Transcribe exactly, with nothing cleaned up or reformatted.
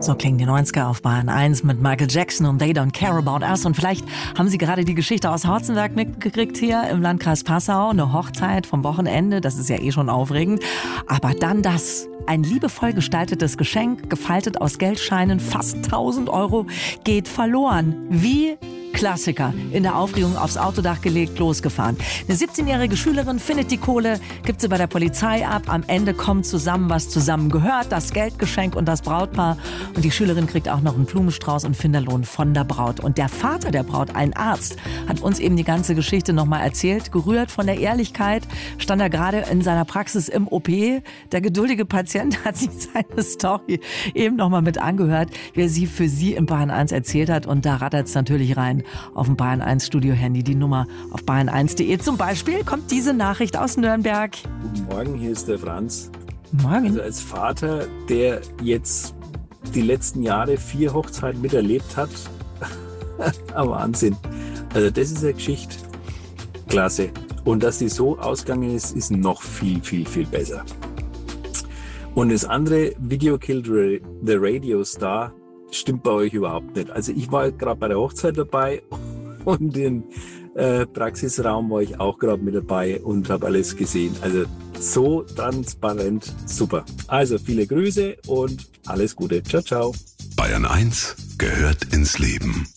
So klingen die neunziger auf Bayern eins mit Michael Jackson und They Don't Care About Us. Und vielleicht haben Sie gerade die Geschichte aus Hauzenberg mitgekriegt hier im Landkreis Passau. Eine Hochzeit vom Wochenende, das ist ja eh schon aufregend. Aber dann das. Ein liebevoll gestaltetes Geschenk, gefaltet aus Geldscheinen, fast tausend Euro, geht verloren. Wie? Klassiker. In der Aufregung aufs Autodach gelegt, losgefahren. Eine siebzehnjährige Schülerin findet die Kohle, gibt sie bei der Polizei ab. Am Ende kommt zusammen, was zusammen gehört. Das Geldgeschenk und das Brautpaar. Und die Schülerin kriegt auch noch einen Blumenstrauß und Finderlohn von der Braut. Und der Vater der Braut, ein Arzt, hat uns eben die ganze Geschichte nochmal erzählt. Gerührt von der Ehrlichkeit stand er gerade in seiner Praxis im O P. Der geduldige Patient hat sich seine Story eben nochmal mit angehört, wie er sie für Sie im Bayern eins erzählt hat. Und da rattert es natürlich rein. Auf dem Bayern eins Studio-Handy, die Nummer auf bayern eins punkt de. Zum Beispiel kommt diese Nachricht aus Nürnberg. Guten Morgen, hier ist der Franz. Morgen. Also als Vater, der jetzt die letzten Jahre vier Hochzeiten miterlebt hat, Wahnsinn. Also das ist eine Geschichte, klasse. Und dass die so ausgegangen ist, ist noch viel, viel, viel besser. Und das andere, Video Killed the Radio Star, stimmt bei euch überhaupt nicht. Also ich war gerade bei der Hochzeit dabei und im äh, Praxisraum war ich auch gerade mit dabei und habe alles gesehen. Also so transparent, super. Also viele Grüße und alles Gute. Ciao, ciao. Bayern eins gehört ins Leben.